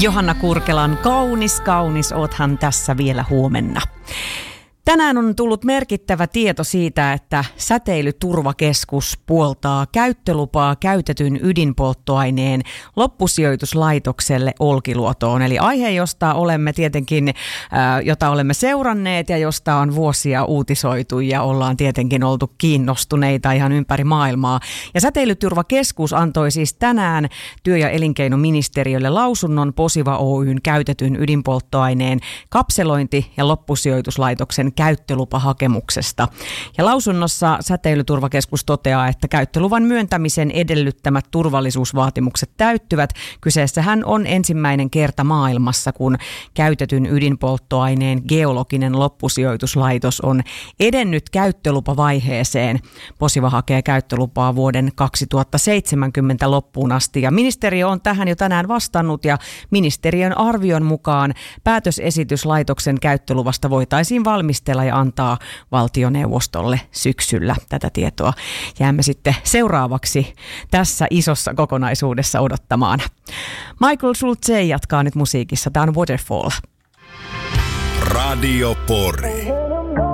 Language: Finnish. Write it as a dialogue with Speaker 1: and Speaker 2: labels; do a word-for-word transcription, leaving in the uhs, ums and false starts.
Speaker 1: Johanna Kurkelan kaunis, kaunis, oothan tässä vielä huomenna. Tänään on tullut merkittävä tieto siitä, että Säteilyturvakeskus puoltaa käyttölupaa käytetyn ydinpolttoaineen loppusijoituslaitokselle Olkiluotoon. Eli aihe, josta olemme tietenkin, äh, jota olemme seuranneet ja josta on vuosia uutisoitu ja ollaan tietenkin oltu kiinnostuneita ihan ympäri maailmaa. Ja Säteilyturvakeskus antoi siis tänään työ- ja elinkeinoministeriölle lausunnon Posiva Oyn käytetyn ydinpolttoaineen kapselointi- ja loppusijoituslaitoksen käyttölupahakemuksesta. Ja lausunnossa Säteilyturvakeskus toteaa, että käyttöluvan myöntämisen edellyttämät turvallisuusvaatimukset täyttyvät. Kyseessähän on ensimmäinen kerta maailmassa, kun käytetyn ydinpolttoaineen geologinen loppusijoituslaitos on edennyt käyttölupavaiheeseen. Posiva hakee käyttölupaa vuoden kaksituhattaseitsemänkymmentä loppuun asti ja ministeriö on tähän jo tänään vastannut ja ministeriön arvion mukaan päätösesitys laitoksen käyttöluvasta voitaisiin valmistella ja antaa valtioneuvostolle syksyllä. Tätä tietoa jäämme sitten seuraavaksi tässä isossa kokonaisuudessa odottamaan. Michael Schulze jatkaa nyt musiikissa. Tämä on Waterfall.
Speaker 2: Radio Pori.